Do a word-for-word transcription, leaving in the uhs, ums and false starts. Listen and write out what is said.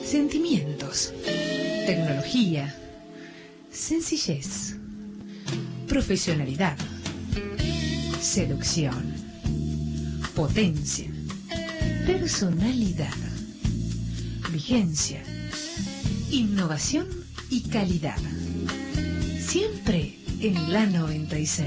Sentimientos, tecnología, sencillez, profesionalidad, seducción, potencia, personalidad, vigencia, innovación y calidad. Siempre en la noventa y seis.